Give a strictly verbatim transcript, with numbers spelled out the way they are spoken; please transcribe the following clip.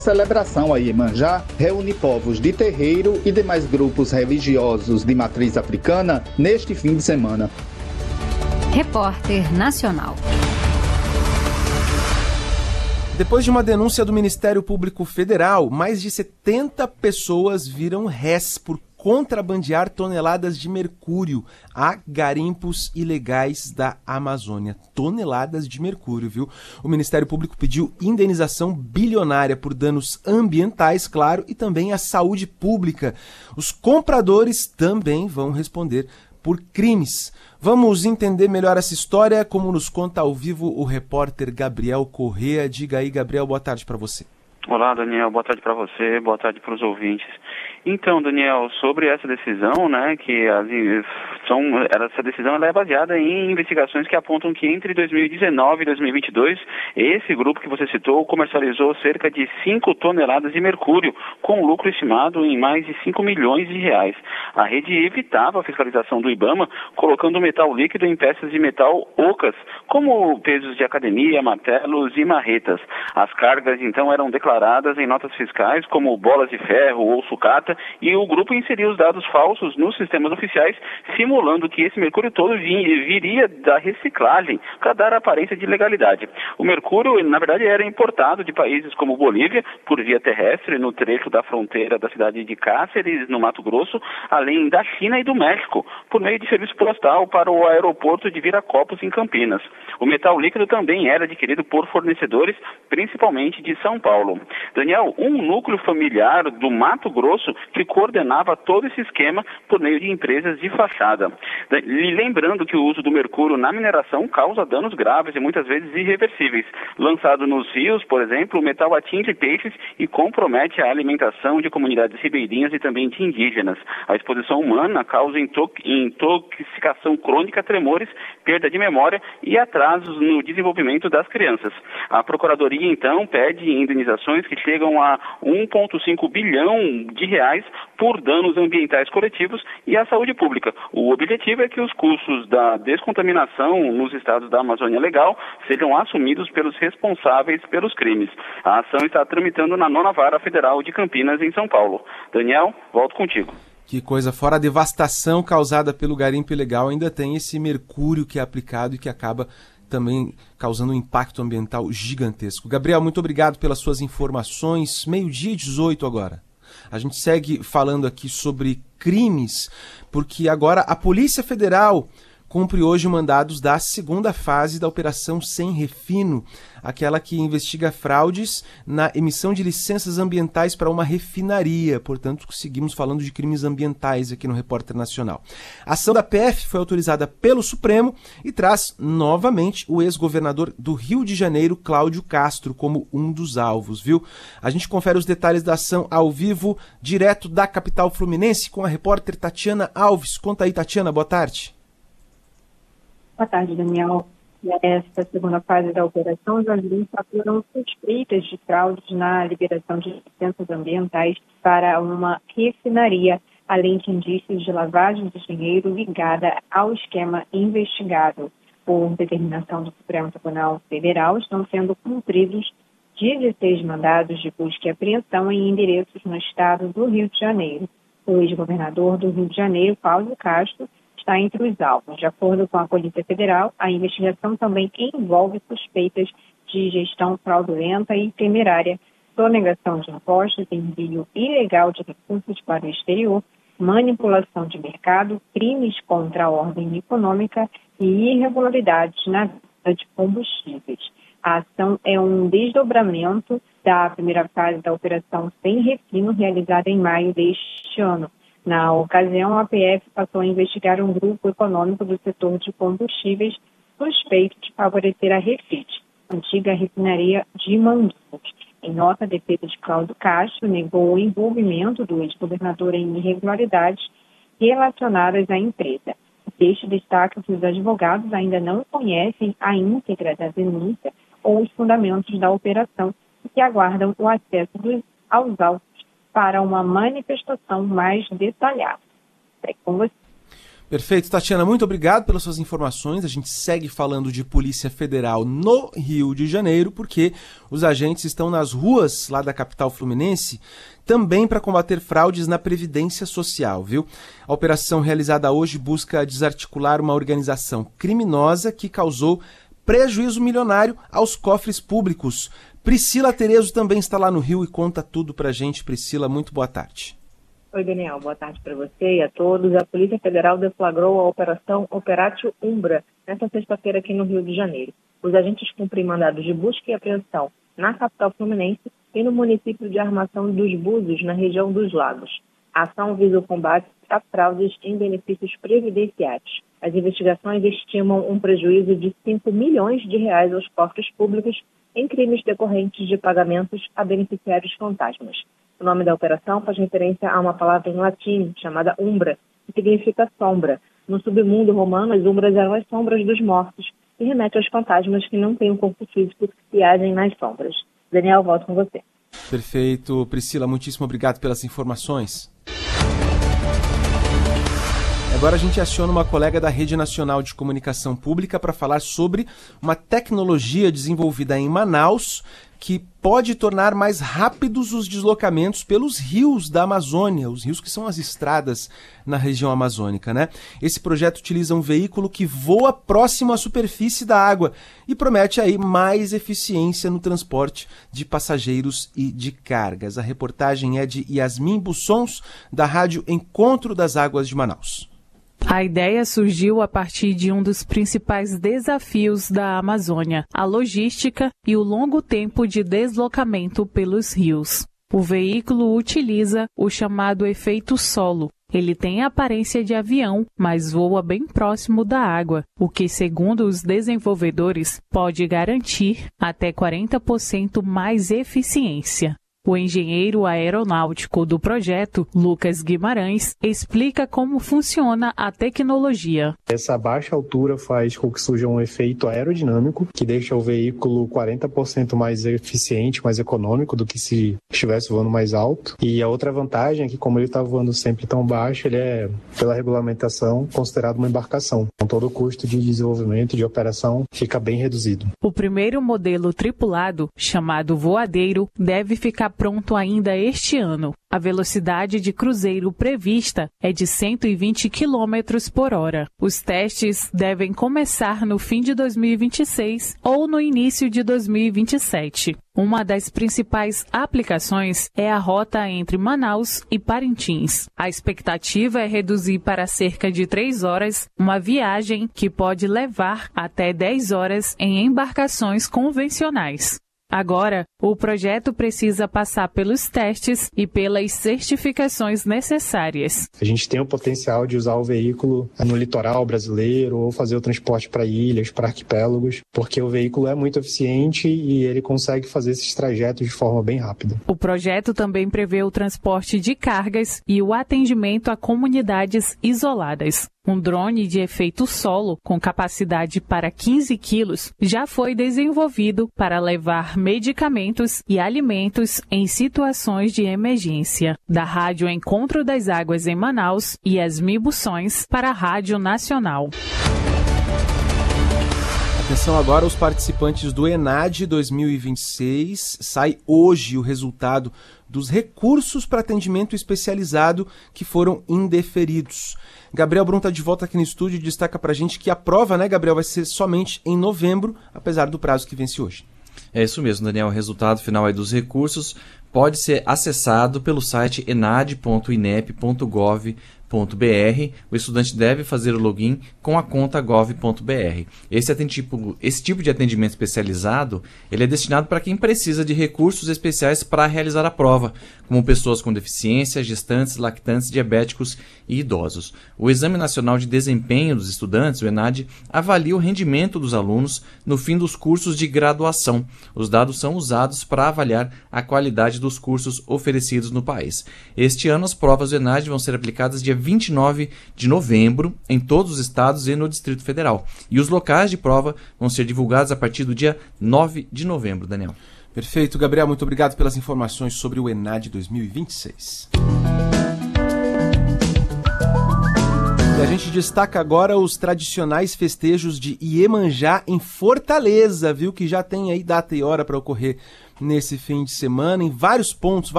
A celebração a Iemanjá reúne povos de terreiro e demais grupos religiosos de matriz africana neste fim de semana. Repórter Nacional. Depois de uma denúncia do Ministério Público Federal, mais de setenta pessoas viram réis por contrabandear toneladas de mercúrio a garimpos ilegais da Amazônia. Toneladas de mercúrio, viu? O Ministério Público pediu indenização bilionária por danos ambientais, claro, e também à saúde pública. Os compradores também vão responder por crimes. Vamos entender melhor essa história, como nos conta ao vivo o repórter Gabriel Correa. Diga aí, Gabriel, boa tarde para você. Olá, Daniel, boa tarde para você, boa tarde para os ouvintes. Então, Daniel, sobre essa decisão, né, que as, são, essa decisão ela é baseada em investigações que apontam que entre dois mil e dezenove e dois mil e vinte e dois, esse grupo que você citou comercializou cerca de cinco toneladas de mercúrio, com lucro estimado em mais de cinco milhões de reais. A rede evitava a fiscalização do IBAMA, colocando o metal líquido em peças de metal ocas, como pesos de academia, martelos e marretas. As cargas, então, eram declaradas em notas fiscais, como bolas de ferro ou sucata, e o grupo inseria os dados falsos nos sistemas oficiais, simulando que esse mercúrio todo viria da reciclagem, para dar a aparência de legalidade. O mercúrio, na verdade, era importado de países como Bolívia, por via terrestre, no trecho da fronteira da cidade de Cáceres, no Mato Grosso, além da China e do México, por meio de serviço postal para o aeroporto de Viracopos, em Campinas. O metal líquido também era adquirido por fornecedores, principalmente de São Paulo. Daniel, um núcleo familiar do Mato Grosso que coordenava todo esse esquema por meio de empresas de fachada. E lembrando que o uso do mercúrio na mineração causa danos graves e muitas vezes irreversíveis. Lançado nos rios, por exemplo, o metal atinge peixes e compromete a alimentação de comunidades ribeirinhas e também de indígenas. A exposição humana causa intoxicação crônica, tremores, perda de memória e atrasos no desenvolvimento das crianças. A Procuradoria, então, pede indenizações que chegam a um vírgula cinco bilhão de reais por danos ambientais coletivos e à saúde pública. O objetivo é que os custos da descontaminação nos estados da Amazônia Legal sejam assumidos pelos responsáveis pelos crimes. A ação está tramitando na nona Vara Federal de Campinas, em São Paulo. Daniel, volto contigo. Que coisa, fora a devastação causada pelo garimpo ilegal, ainda tem esse mercúrio que é aplicado e que acaba também causando um impacto ambiental gigantesco. Gabriel, muito obrigado pelas suas informações. meio-dia e dezoito agora. A gente segue falando aqui sobre crimes, porque agora a Polícia Federal cumpre hoje mandados da segunda fase da Operação Sem Refino, aquela que investiga fraudes na emissão de licenças ambientais para uma refinaria. Portanto, seguimos falando de crimes ambientais aqui no Repórter Nacional. A ação da P F foi autorizada pelo Supremo e traz novamente o ex-governador do Rio de Janeiro, Cláudio Castro, como um dos alvos, viu? A gente confere os detalhes da ação ao vivo, direto da capital fluminense, com a repórter Tatiana Alves. Conta aí, Tatiana, boa tarde. Boa tarde, Daniel. Nesta segunda fase da operação, os agentes apuraram suspeitas de fraudes na liberação de licenças ambientais para uma refinaria, além de indícios de lavagem de dinheiro ligada ao esquema investigado. Por determinação do Supremo Tribunal Federal, estão sendo cumpridos dezesseis mandados de busca e apreensão em endereços no estado do Rio de Janeiro. O ex-governador do Rio de Janeiro, Cláudio Castro, está entre os alvos. De acordo com a Polícia Federal, a investigação também envolve suspeitas de gestão fraudulenta e temerária, sonegação de impostos, envio ilegal de recursos para o exterior, manipulação de mercado, crimes contra a ordem econômica e irregularidades na venda de combustíveis. A ação é um desdobramento da primeira fase da Operação Sem Refino, realizada em maio deste ano. Na ocasião, a P F passou a investigar um grupo econômico do setor de combustíveis suspeito de favorecer a Refit, antiga refinaria de Manguinhos. Em nota, a defesa de Cláudio Castro negou o envolvimento do ex-governador em irregularidades relacionadas à empresa. O texto destaca que os advogados ainda não conhecem a íntegra da denúncia ou os fundamentos da operação e que aguardam o acesso dos, aos autos para uma manifestação mais detalhada. É com você. Perfeito, Tatiana, muito obrigado pelas suas informações. A gente segue falando de Polícia Federal no Rio de Janeiro, porque os agentes estão nas ruas lá da capital fluminense também para combater fraudes na Previdência Social, viu? A operação realizada hoje busca desarticular uma organização criminosa que causou prejuízo milionário aos cofres públicos. Priscila Terezo também está lá no Rio e conta tudo pra gente. Priscila, muito boa tarde. Oi, Daniel. Boa tarde para você e a todos. A Polícia Federal deflagrou a Operação Operatio Umbra nesta sexta-feira aqui no Rio de Janeiro. Os agentes cumprem mandados de busca e apreensão na capital fluminense e no município de Armação dos Búzios, na região dos Lagos. A ação visa o combate a fraudes em benefícios previdenciários. As investigações estimam um prejuízo de cinco milhões de reais aos cofres públicos em crimes decorrentes de pagamentos a beneficiários fantasmas. O nome da operação faz referência a uma palavra em latim chamada umbra, que significa sombra. No submundo romano, as umbras eram as sombras dos mortos, e remete aos fantasmas que não têm um corpo físico e agem nas sombras. Daniel, volto com você. Perfeito. Priscila, muitíssimo obrigado pelas informações. Agora a gente aciona uma colega da Rede Nacional de Comunicação Pública para falar sobre uma tecnologia desenvolvida em Manaus que pode tornar mais rápidos os deslocamentos pelos rios da Amazônia, os rios que são as estradas na região amazônica, né? Esse projeto utiliza um veículo que voa próximo à superfície da água e promete aí mais eficiência no transporte de passageiros e de cargas. A reportagem é de Yasmin Bussons, da Rádio Encontro das Águas de Manaus. A ideia surgiu a partir de um dos principais desafios da Amazônia, a logística e o longo tempo de deslocamento pelos rios. O veículo utiliza o chamado efeito solo. Ele tem a aparência de avião, mas voa bem próximo da água, o que, segundo os desenvolvedores, pode garantir até quarenta por cento mais eficiência. O engenheiro aeronáutico do projeto, Lucas Guimarães, explica como funciona a tecnologia. Essa baixa altura faz com que surja um efeito aerodinâmico que deixa o veículo quarenta por cento mais eficiente, mais econômico do que se estivesse voando mais alto. E a outra vantagem é que, como ele está voando sempre tão baixo, ele é, pela regulamentação, considerado uma embarcação. Então, todo o custo de desenvolvimento e de operação fica bem reduzido. O primeiro modelo tripulado, chamado Voadeiro, deve ficar pronto ainda este ano. A velocidade de cruzeiro prevista é de cento e vinte quilômetros por hora. Os testes devem começar no fim de dois mil e vinte e seis ou no início de dois mil e vinte e sete. Uma das principais aplicações é a rota entre Manaus e Parintins. A expectativa é reduzir para cerca de três horas uma viagem que pode levar até dez horas em embarcações convencionais. Agora, o projeto precisa passar pelos testes e pelas certificações necessárias. A gente tem o potencial de usar o veículo no litoral brasileiro ou fazer o transporte para ilhas, para arquipélagos, porque o veículo é muito eficiente e ele consegue fazer esses trajetos de forma bem rápida. O projeto também prevê o transporte de cargas e o atendimento a comunidades isoladas. Um drone de efeito solo, com capacidade para quinze quilos, já foi desenvolvido para levar medicamentos e alimentos em situações de emergência. Da Rádio Encontro das Águas em Manaus, Yasmin Bussons para a Rádio Nacional. Atenção agora aos participantes do ENAD dois mil e vinte e seis. Sai hoje o resultado dos recursos para atendimento especializado que foram indeferidos. Gabriel Brum está de volta aqui no estúdio e destaca para a gente que a prova, né, Gabriel, vai ser somente em novembro, apesar do prazo que vence hoje. É isso mesmo, Daniel. O resultado final aí dos recursos pode ser acessado pelo site enad ponto inep ponto gov ponto br. O estudante deve fazer o login com a conta gov ponto br. Esse, tipo, esse tipo de atendimento especializado ele é destinado para quem precisa de recursos especiais para realizar a prova, como pessoas com deficiência, gestantes, lactantes, diabéticos e idosos. O Exame Nacional de Desempenho dos Estudantes, o ENAD, avalia o rendimento dos alunos no fim dos cursos de graduação. Os dados são usados para avaliar a qualidade dos cursos oferecidos no país. Este ano, as provas do ENAD vão ser aplicadas dia vinte e nove de novembro em todos os estados e no Distrito Federal. E os locais de prova vão ser divulgados a partir do dia nove de novembro, Daniel. Perfeito, Gabriel. Muito obrigado pelas informações sobre o ENAD dois mil e vinte e seis. E a gente destaca agora os tradicionais festejos de Iemanjá em Fortaleza, viu? Que já tem aí data e hora para ocorrer nesse fim de semana, em vários pontos,